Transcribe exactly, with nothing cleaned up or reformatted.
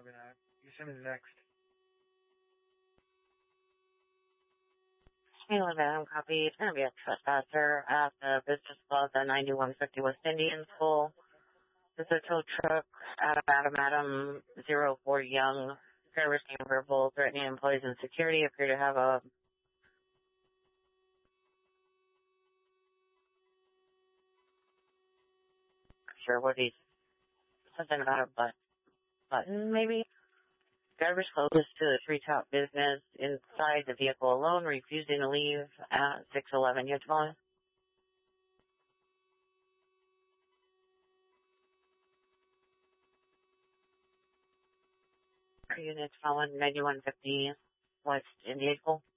Copy that. You send me the next. Hey, Madam, copy. It's going to be a trespasser at the Business Plaza, ninety-one fifty West Indian School. It's a tow truck out of Adam Adam zero four Young. Drivers name verbal, threatening employees and security appear to have a sure what he's something about a butt button maybe. Drivers closest to the Treetop business inside the vehicle alone, refusing to leave at six eleven. You have to follow? Units following ninety-one fifty West Indian School.